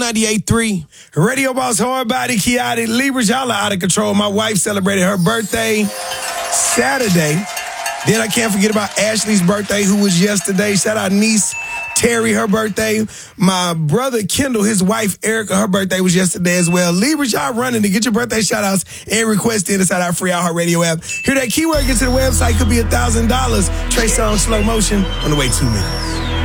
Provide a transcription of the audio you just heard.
98.3. Radio Boss Hardbody, Chaotic, Libras, y'all are out of control. My wife celebrated her birthday Saturday. Then I can't forget about Ashley's birthday, who was yesterday. Shout out niece Terry, her birthday. My brother Kendall, his wife Erica, her birthday was yesterday as well. Libras, y'all running to get your birthday shout-outs and requests in inside our free iHeartRadio app. Hear that keyword, get to the website, could be $1,000. Trey Songz, Slow Motion, on the way 2 minutes.